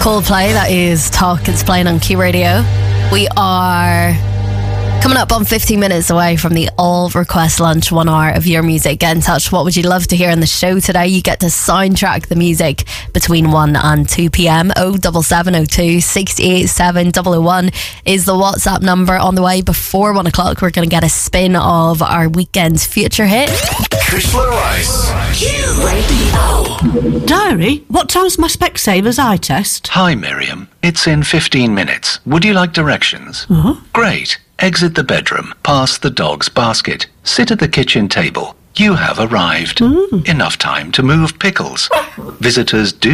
Coldplay, that is Talk. It's playing on Key Radio. We are coming up on 15 minutes away from the all request lunch, 1 hour of your music. Get in touch. What would you love to hear on the show today? You get to soundtrack the music between 1 and 2 p.m. 07702 687 001 is the WhatsApp number. On the way before 1 o'clock, we're going to get a spin of our weekend's future hit. Kushla Rice. Q Radio. Diary, what time's my Specsavers eye test? Hi, Miriam. It's in 15 minutes. Would you like directions? Uh-huh. Great. Exit the bedroom, past the dog's basket, sit at the kitchen table. You have arrived. Enough time to move pickles. Visitors do